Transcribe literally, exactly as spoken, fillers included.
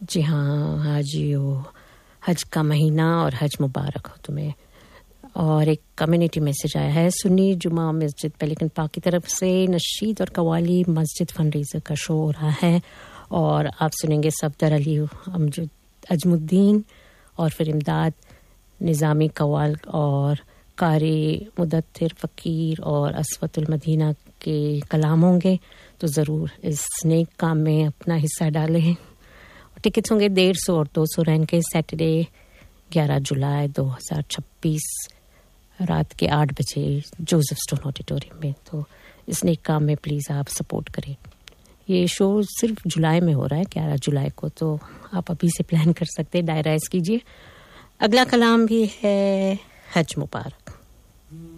जी हाँ, हाजियो, हज का महीना और हज मुबारक हो तुम्हें। और एक कम्युनिटी मैसेज आया है, सुन्नी जुमा मस्जिद पेलिकन पार्क की तरफ से नशीद और कवाली मस्जिद फंडरेजर का शो हो रहा है और आप सुनेंगे सफदर अली अमजुद अजमुद्दीन और फिर इमदाद निज़ामी कवाल और कारी मुदत्तिर फ़कीर और असवतुल मदीना के कलाम होंगे। तो ज़रूर इस नेक काम में अपना हिस्सा डालें। टिकट्स होंगे डेढ़ सौ और दो सौ रैन के। सैटरडे ग्यारह जुलाई दो हज़ार छब्बीस रात के आठ बजे जोसेफ स्टोन ऑडिटोरियम में। तो इस नेक काम में प्लीज़ आप सपोर्ट करें। ये शो सिर्फ जुलाई में हो रहा है, ग्यारह जुलाई को, तो आप अभी से प्लान कर सकते हैं, डायराइज कीजिए। अगला कलाम भी है हज मुबारक।